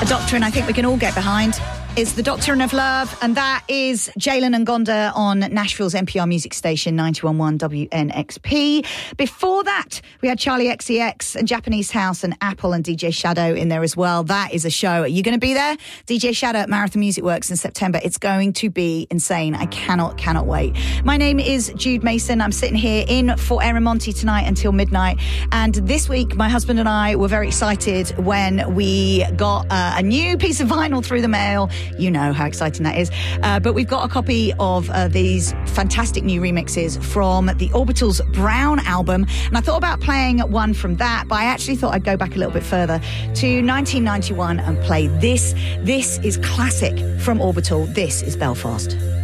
A doctrine I think we can all get behind is the Doctrine of Love, and that is Jalen and Gonda on Nashville's NPR music station 91.1 WNXP. Before that, we had Charlie XCX and Japanese House and Apple and DJ Shadow in there as well. That is a show. Are you going to be there? DJ Shadow at Marathon Music Works in September. It's going to be insane. I cannot wait. My name is Jude Mason. I'm sitting here in Fort Erin Monty tonight until midnight. And this week, my husband and I were very excited when we got a new piece of vinyl through the mail. You know how exciting that is. But we've got a copy of these fantastic new remixes from the Orbital's Brown album. And I thought about playing one from that, but I actually thought I'd go back a little bit further to 1991 and play this. This is classic from Orbital. This is Belfast.